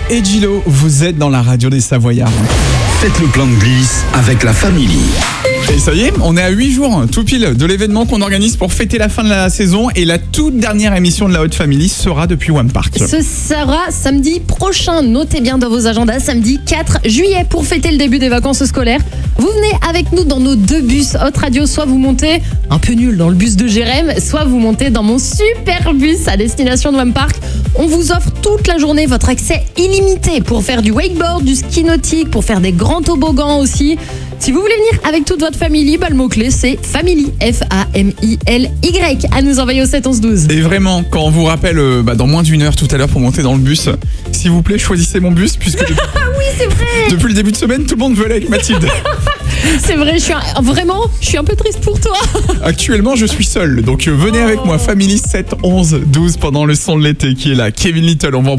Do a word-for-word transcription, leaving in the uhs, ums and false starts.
et Gilo, vous êtes dans la radio des Savoyards. Faites le plein de glisse avec la famille. Et ça y est, on est à huit jours tout pile de l'événement qu'on organise pour fêter la fin de la saison et la toute dernière émission de la Haute Family sera depuis One Park. Ce sera samedi prochain, notez bien dans vos agendas, samedi quatre juillet pour fêter le début des vacances scolaires. Vous venez avec nous dans nos deux bus Haute Radio, soit vous montez un peu nul dans le bus de Jérém, soit vous montez dans mon super bus à destination de One Park. On vous offre toute la journée votre accès illimité pour faire du wakeboard, du ski nautique, pour faire des grands toboggans aussi. Si vous voulez venir avec toute votre famille, bah le mot-clé c'est Family, F A M I L Y, à nous envoyer au sept onze douze. Et vraiment, quand on vous rappelle euh, bah, dans moins d'une heure tout à l'heure pour monter dans le bus, s'il vous plaît, choisissez mon bus, puisque depuis, Ah oui, c'est vrai. depuis le début de semaine, tout le monde veut aller avec Mathilde. C'est vrai, je suis un- vraiment, je suis un peu triste pour toi. Actuellement, je suis seul, donc euh, venez avec moi, Family sept onze douze pendant le son de l'été qui est là. Kevin Little, on va en